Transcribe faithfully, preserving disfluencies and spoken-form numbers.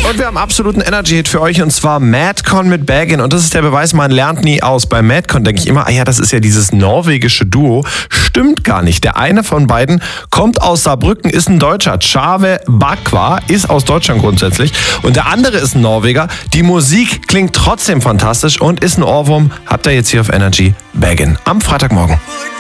Und wir haben absoluten Energy-Hit für euch und zwar Madcon mit Baggin. Und das ist der Beweis, man lernt nie aus. Bei Madcon denke ich immer, ah ja, das ist ja dieses norwegische Duo. Stimmt gar nicht. Der eine von beiden kommt aus Saarbrücken, ist ein Deutscher. Tjave Bakwa ist aus Deutschland grundsätzlich. Und der andere ist ein Norweger. Die Musik klingt trotzdem fantastisch und ist ein Ohrwurm. Habt ihr jetzt hier auf Energy Baggin am Freitagmorgen.